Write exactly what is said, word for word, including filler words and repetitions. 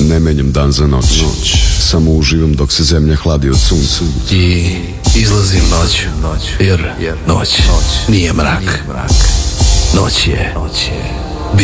ne menjam dan za noć, samo uživam dok se zemlja hladi od sunca. I izlazim noću, jer noć nije mrak, noć je